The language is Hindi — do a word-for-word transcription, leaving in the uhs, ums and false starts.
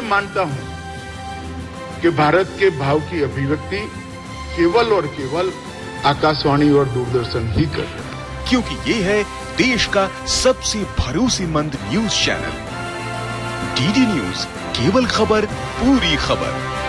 मानता हूं कि भारत के भाव की अभिव्यक्ति केवल और केवल आकाशवाणी और दूरदर्शन ही कर रहे हैं, क्योंकि ये है देश का सबसे भरोसेमंद न्यूज चैनल। डीडी न्यूज, केवल खबर पूरी खबर।